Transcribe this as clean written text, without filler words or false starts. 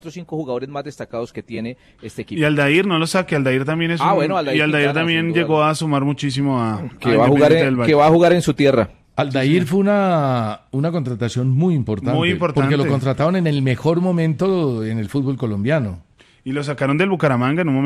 5 jugadores más destacados que tiene este equipo. Y Aldair, no lo saque, Aldair también es Aldair y Aldair Quintana, también llegó a sumar muchísimo que va a jugar en su tierra. Aldair fue una contratación muy importante. Muy importante. Porque lo contrataron en el mejor momento en el fútbol colombiano. Y lo sacaron del Bucaramanga en un momento.